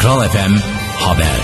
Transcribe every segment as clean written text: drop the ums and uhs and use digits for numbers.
Kral FM Haber.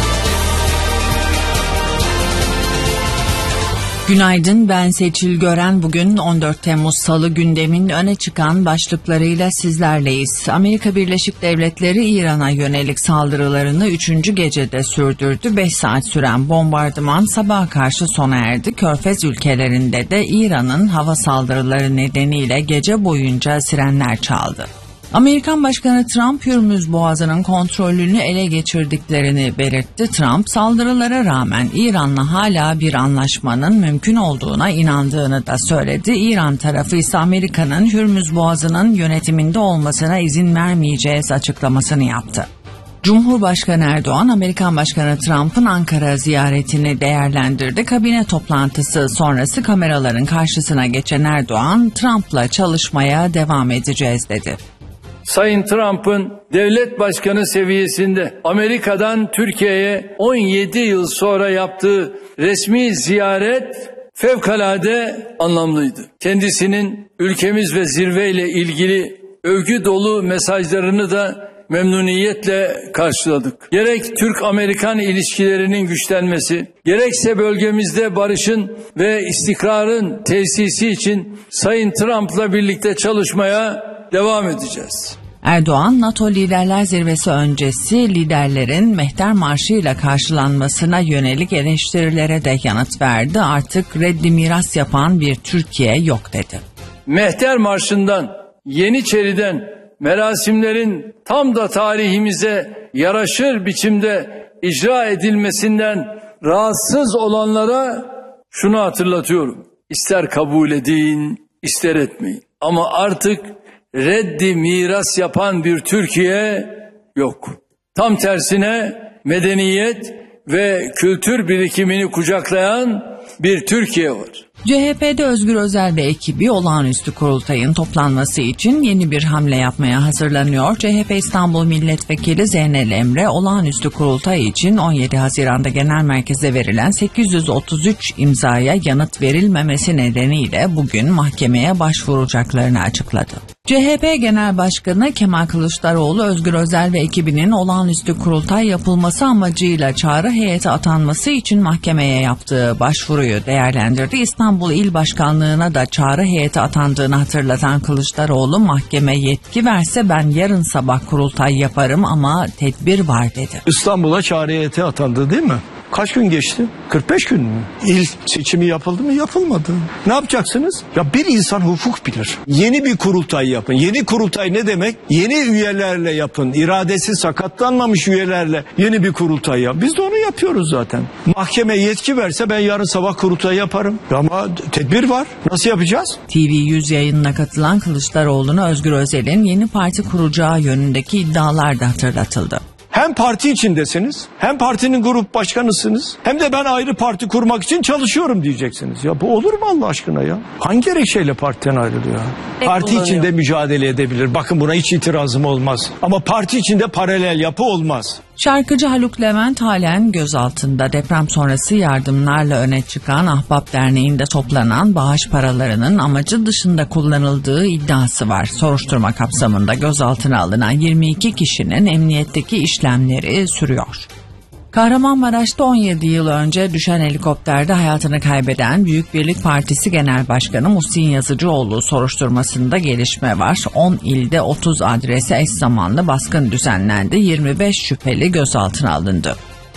Günaydın, ben Seçil Gören. Bugün 14 Temmuz Salı, gündemin öne çıkan başlıklarıyla sizlerleyiz. Amerika Birleşik Devletleri İran'a yönelik saldırılarını 3. gecede sürdürdü. 5 saat süren bombardıman sabaha karşı sona erdi. Körfez ülkelerinde de İran'ın hava saldırıları nedeniyle gece boyunca sirenler çaldı. Amerikan Başkanı Trump, Hürmüz Boğazı'nın kontrolünü ele geçirdiklerini belirtti. Trump, saldırılara rağmen İran'la hala bir anlaşmanın mümkün olduğuna inandığını da söyledi. İran tarafı ise Amerika'nın Hürmüz Boğazı'nın yönetiminde olmasına izin vermeyeceğiz açıklamasını yaptı. Cumhurbaşkanı Erdoğan, Amerikan Başkanı Trump'ın Ankara ziyaretini değerlendirdi. Kabine toplantısı sonrası kameraların karşısına geçen Erdoğan, Trump'la çalışmaya devam edeceğiz dedi. Sayın Trump'ın devlet başkanı seviyesinde Amerika'dan Türkiye'ye 17 yıl sonra yaptığı resmi ziyaret fevkalade anlamlıydı. Kendisinin ülkemiz ve zirveyle ilgili övgü dolu mesajlarını da memnuniyetle karşıladık. Gerek Türk-Amerikan ilişkilerinin güçlenmesi, gerekse bölgemizde barışın ve istikrarın tesisi için Sayın Trump'la birlikte çalışmaya devam edeceğiz. Erdoğan, NATO Liderler Zirvesi öncesi liderlerin Mehter Marşı ile karşılanmasına yönelik eleştirilere de yanıt verdi. Artık reddi miras yapan bir Türkiye yok dedi. Mehter Marşı'ndan, Yeniçeri'den, merasimlerin tam da tarihimize yaraşır biçimde icra edilmesinden rahatsız olanlara şunu hatırlatıyorum. İster kabul edin, ister etmeyin. Ama artık reddi miras yapan bir Türkiye yok. Tam tersine medeniyet ve kültür birikimini kucaklayan bir Türkiye var. CHP'de Özgür Özel ve ekibi olağanüstü kurultayın toplanması için yeni bir hamle yapmaya hazırlanıyor. CHP İstanbul Milletvekili Zeynel Emre, olağanüstü kurultay için 17 Haziran'da genel merkeze verilen 833 imzaya yanıt verilmemesi nedeniyle bugün mahkemeye başvuracaklarını açıkladı. CHP Genel Başkanı Kemal Kılıçdaroğlu, Özgür Özel ve ekibinin olağanüstü kurultay yapılması amacıyla çağrı heyeti atanması için mahkemeye yaptığı başvuruyu değerlendirdi. İstanbul İl Başkanlığı'na da çağrı heyeti atandığını hatırlatan Kılıçdaroğlu, mahkeme yetki verse ben yarın sabah kurultay yaparım ama tedbir var dedi. İstanbul'a çağrı heyeti atandı değil mi? Kaç gün geçti? 45 gün mü? İl seçimi yapıldı mı? Yapılmadı. Ne yapacaksınız? Ya bir insan hukuk bilir. Yeni bir kurultay yapın. Yeni kurultay ne demek? Yeni üyelerle yapın. İradesi sakatlanmamış üyelerle yeni bir kurultay yap. Biz de onu yapıyoruz zaten. Mahkeme yetki verse ben yarın sabah kurultay yaparım. Ama tedbir var. Nasıl yapacağız? TV100 yayınına katılan Kılıçdaroğlu'na Özgür Özel'in yeni parti kuracağı yönündeki iddialar da hatırlatıldı. Hem parti içindesiniz, hem partinin grup başkanısınız, hem de ben ayrı parti kurmak için çalışıyorum diyeceksiniz. Ya bu olur mu Allah aşkına ya? Hangi gerekçeyle partiden ayrılıyor? Parti içinde mücadele edebilir. Bakın buna hiç itirazım olmaz. Ama parti içinde paralel yapı olmaz. Şarkıcı Haluk Levent halen gözaltında. Deprem sonrası yardımlarla öne çıkan Ahbap Derneği'nde toplanan bağış paralarının amacı dışında kullanıldığı iddiası var. Soruşturma kapsamında gözaltına alınan 22 kişinin emniyetteki işlemleri sürüyor. Kahramanmaraş'ta 17 yıl önce düşen helikopterde hayatını kaybeden Büyük Birlik Partisi Genel Başkanı Muhsin Yazıcıoğlu soruşturmasında gelişme var. 10 ilde 30 adrese eş zamanlı baskın düzenlendi. 25 şüpheli gözaltına alındı.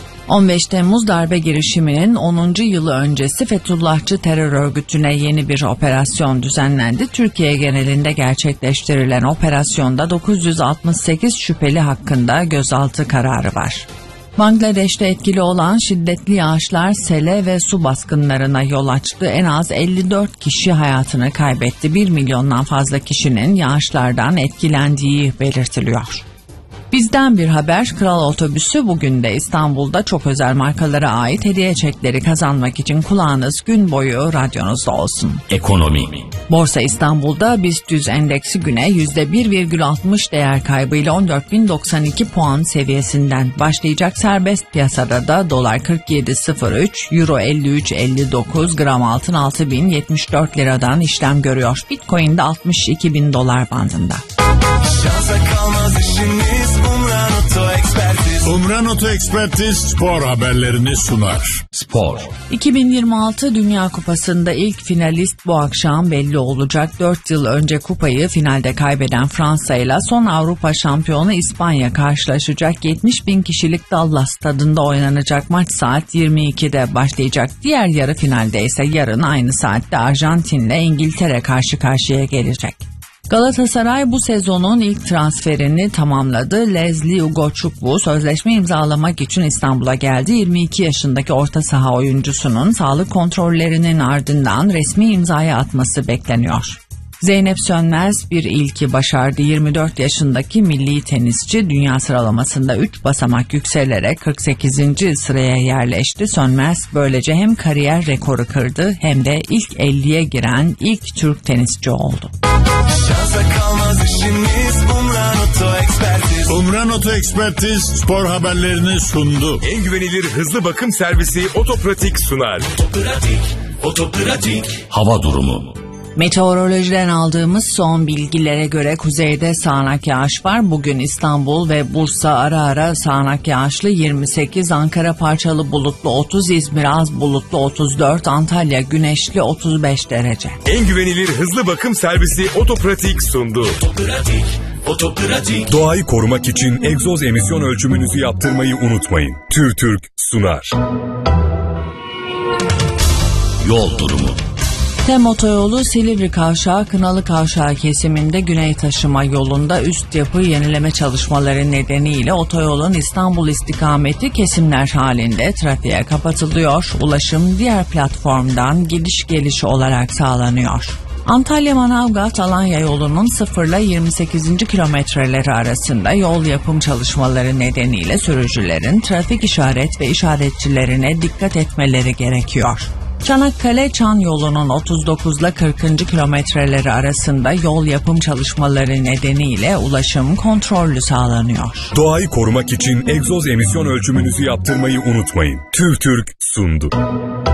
15 Temmuz darbe girişiminin 10. yılı öncesi Fethullahçı terör örgütüne yeni bir operasyon düzenlendi. Türkiye genelinde gerçekleştirilen operasyonda 968 şüpheli hakkında gözaltı kararı var. Bangladeş'te etkili olan şiddetli yağışlar sele ve su baskınlarına yol açtı. En az 54 kişi hayatını kaybetti. 1 milyondan fazla kişinin yağışlardan etkilendiği belirtiliyor. Bizden bir haber, Kral Otobüsü bugün de İstanbul'da çok özel markalara ait hediye çekleri kazanmak için kulağınız gün boyu radyonuzda olsun. Ekonomi. Borsa İstanbul'da BIST 100 endeksi güne %1,60 değer kaybıyla 14.092 puan seviyesinden başlayacak. Serbest piyasada da dolar 47.03, euro 53.59, gram altın 6.074 liradan işlem görüyor. Bitcoin de 62.000 dolar bandında. Şansa kalmaz işimiz, Umran Oto Ekspertiz. Umran Oto Ekspertiz spor haberlerini sunar. Spor. 2026 Dünya Kupası'nda ilk finalist bu akşam belli olacak. 4 yıl önce kupayı finalde kaybeden Fransa ile son Avrupa şampiyonu İspanya karşılaşacak. 70 bin kişilik Dallas stadında oynanacak maç saat 22'de başlayacak. Diğer yarı finalde ise yarın aynı saatte Arjantin ile İngiltere karşı karşıya gelecek. Galatasaray bu sezonun ilk transferini tamamladı. Leslie Ugochukwu sözleşme imzalamak için İstanbul'a geldi. 22 yaşındaki orta saha oyuncusunun sağlık kontrollerinin ardından resmi imzaya atması bekleniyor. Zeynep Sönmez bir ilki başardı. 24 yaşındaki milli tenisçi dünya sıralamasında 3 basamak yükselerek 48. sıraya yerleşti. Sönmez böylece hem kariyer rekoru kırdı hem de ilk 50'ye giren ilk Türk tenisçi oldu. Şansa kalmaz işimiz Umran Oto Ekspertiz. Umran Oto Ekspertiz spor haberlerini sundu. En güvenilir hızlı bakım servisi Otopratik sunar. Otopratik. Hava durumu. Meteorolojiden aldığımız son bilgilere göre kuzeyde sağanak yağış var. Bugün İstanbul ve Bursa ara ara sağanak yağışlı 28, Ankara parçalı bulutlu 30, İzmir az bulutlu 34, Antalya güneşli 35 derece. En güvenilir hızlı bakım servisi Otopratik sundu. Otopratik. Doğayı korumak için egzoz emisyon ölçümünüzü yaptırmayı unutmayın. TÜRTÜRK sunar. Yol durumu. TEM otoyolu Silivri Kavşağı Kınalı Kavşağı kesiminde güney taşıma yolunda üst yapı yenileme çalışmaları nedeniyle otoyolun İstanbul istikameti kesimler halinde trafiğe kapatılıyor. Ulaşım diğer platformdan gidiş geliş olarak sağlanıyor. Antalya-Manavgat-Alanya yolunun 0 ile 28. kilometreleri arasında yol yapım çalışmaları nedeniyle sürücülerin trafik işaret ve işaretçilerine dikkat etmeleri gerekiyor. Çanakkale-Çan yolunun 39 ile 40. kilometreleri arasında yol yapım çalışmaları nedeniyle ulaşım kontrollü sağlanıyor. Doğayı korumak için egzoz emisyon ölçümünüzü yaptırmayı unutmayın. TÜRTÜRK sundu.